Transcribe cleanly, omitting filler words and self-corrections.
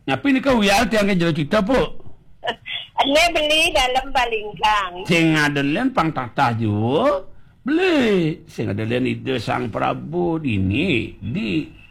Ngapain ni kau ya tiang ke jero cerita po? Ane beli dalam balingkang. Sing adelen pang tata ju. Beli. Sing adelen ide sang Prabu ini di